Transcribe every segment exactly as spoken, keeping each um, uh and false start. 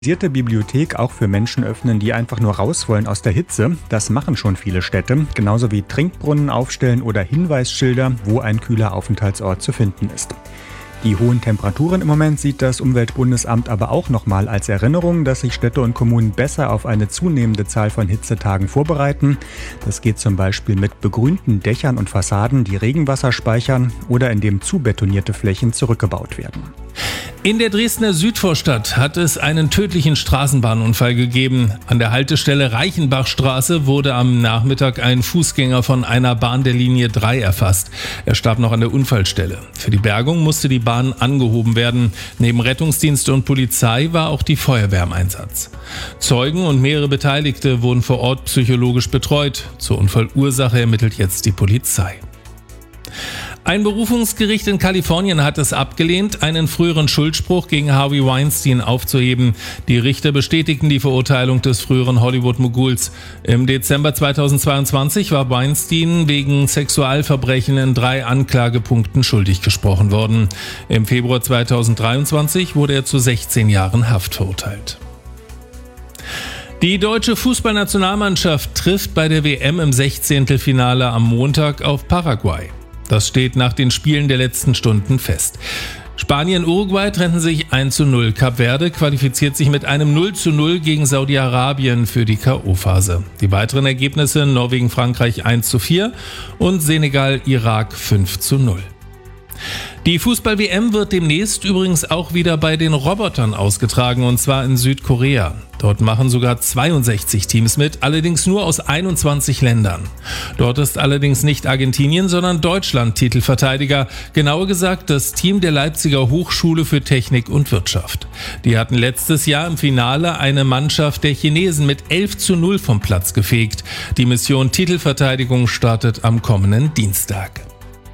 Bibliothek auch für Menschen öffnen, die einfach nur raus wollen aus der Hitze. Das machen schon viele Städte, genauso wie Trinkbrunnen aufstellen oder Hinweisschilder, wo ein kühler Aufenthaltsort zu finden ist. Die hohen Temperaturen im Moment sieht das Umweltbundesamt aber auch nochmal als Erinnerung, dass sich Städte und Kommunen besser auf eine zunehmende Zahl von Hitzetagen vorbereiten. Das geht zum Beispiel mit begrünten Dächern und Fassaden, die Regenwasser speichern oder indem zubetonierte Flächen zurückgebaut werden. In der Dresdner Südvorstadt hat es einen tödlichen Straßenbahnunfall gegeben. An der Haltestelle Reichenbachstraße wurde am Nachmittag ein Fußgänger von einer Bahn der Linie drei erfasst. Er starb noch an der Unfallstelle. Für die Bergung musste die Bahn angehoben werden. Neben Rettungsdienst und Polizei war auch die Feuerwehr im Einsatz. Zeugen und mehrere Beteiligte wurden vor Ort psychologisch betreut. Zur Unfallursache ermittelt jetzt die Polizei. Ein Berufungsgericht in Kalifornien hat es abgelehnt, einen früheren Schuldspruch gegen Harvey Weinstein aufzuheben. Die Richter bestätigten die Verurteilung des früheren Hollywood-Moguls. Im Dezember zweitausendzweiundzwanzig war Weinstein wegen Sexualverbrechen in drei Anklagepunkten schuldig gesprochen worden. Im Februar zweitausenddreiundzwanzig wurde er zu sechzehn Jahren Haft verurteilt. Die deutsche Fußballnationalmannschaft trifft bei der W M im Sechzehntelfinale am Montag auf Paraguay. Das steht nach den Spielen der letzten Stunden fest. Spanien und Uruguay trennten sich eins zu null. Kap Verde qualifiziert sich mit einem null zu null gegen Saudi-Arabien für die K O-Phase. Die weiteren Ergebnisse: Norwegen-Frankreich eins zu vier und Senegal-Irak fünf zu null. Die Fußball-W M wird demnächst übrigens auch wieder bei den Robotern ausgetragen, und zwar in Südkorea. Dort machen sogar zweiundsechzig Teams mit, allerdings nur aus einundzwanzig Ländern. Dort ist allerdings nicht Argentinien, sondern Deutschland Titelverteidiger. Genauer gesagt das Team der Leipziger Hochschule für Technik und Wirtschaft. Die hatten letztes Jahr im Finale eine Mannschaft der Chinesen mit elf zu null vom Platz gefegt. Die Mission Titelverteidigung startet am kommenden Dienstag.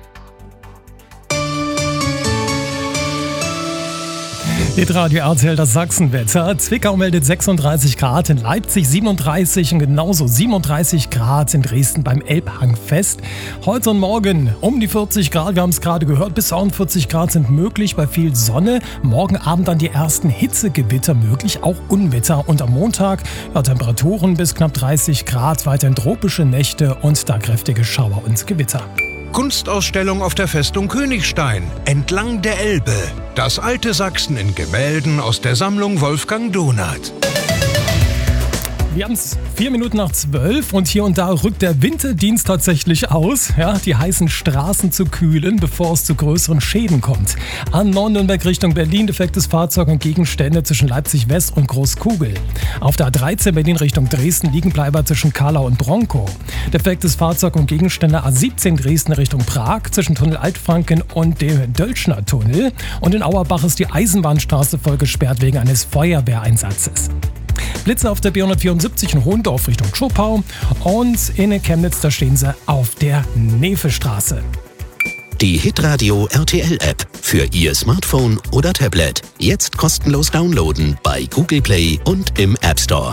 Hitradio R T L, das Sachsenwetter. Zwickau meldet sechsunddreißig Grad, in Leipzig siebenunddreißig und genauso siebenunddreißig Grad in Dresden beim Elbhangfest. Heute und morgen um die vierzig Grad, wir haben es gerade gehört, bis zweiundvierzig Grad sind möglich bei viel Sonne. Morgen Abend dann die ersten Hitzegewitter möglich, auch Unwetter. Und am Montag ja, Temperaturen bis knapp dreißig Grad, weiterhin tropische Nächte und da kräftige Schauer und Gewitter. Kunstausstellung auf der Festung Königstein, entlang der Elbe. Das alte Sachsen in Gemälden aus der Sammlung Wolfgang Donath. Wir haben es vier Minuten nach zwölf und hier und da rückt der Winterdienst tatsächlich aus, ja, die heißen Straßen zu kühlen, bevor es zu größeren Schäden kommt. An Nürnberg Richtung Berlin defektes Fahrzeug und Gegenstände zwischen Leipzig West und Großkugel. Auf der A dreizehn Berlin Richtung Dresden Liegenbleiber zwischen Karlau und Bronkow. Defektes Fahrzeug und Gegenstände A siebzehn Dresden Richtung Prag zwischen Tunnel Altfranken und dem Dölschner Tunnel. Und in Auerbach ist die Eisenbahnstraße voll gesperrt wegen eines Feuerwehreinsatzes. Blitze auf der B hundertvierundsiebzig in Hohendorf Richtung Schopau und in Chemnitz, da stehen sie auf der Nefestraße. Die Hitradio R T L-App für Ihr Smartphone oder Tablet. Jetzt kostenlos downloaden bei Google Play und im App Store.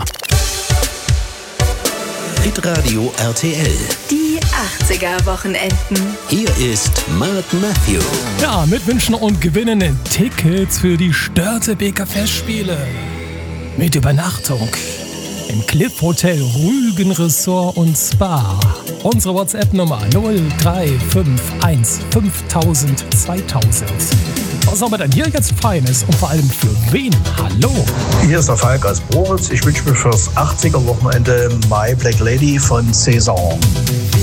Hitradio R T L. Die achtziger-Wochenenden. Hier ist Mark Matthew. Ja, mit Wünschen und Gewinnen Tickets für die Störte B K Festspiele. Mit Übernachtung im Cliff Hotel Rügen Resort und Spa. Unsere WhatsApp-Nummer null drei fünf eins fünftausend zweitausend. Was haben wir denn hier jetzt Feines und vor allem für wen? Hallo! Hier ist der Falk aus Boritz. Ich wünsche mir fürs achtziger-Wochenende My Black Lady von Saison.